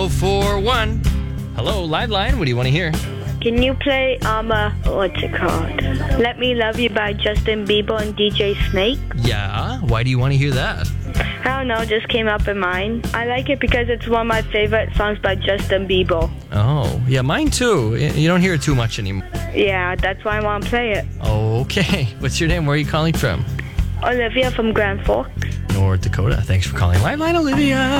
041. Hello, Liveline. What do you want to hear? Can you play, what's it called? Let Me Love You by Justin Bieber and DJ Snake? Yeah. Why do you want to hear that? I don't know, just came up in mine. I like it because it's one of my favorite songs by Justin Bieber. Oh, yeah, mine too. You don't hear it too much anymore. Yeah, that's why I want to play it. Okay. What's your name? Where are you calling from? Olivia from Grand Forks. North Dakota. Thanks for calling Liveline, Olivia.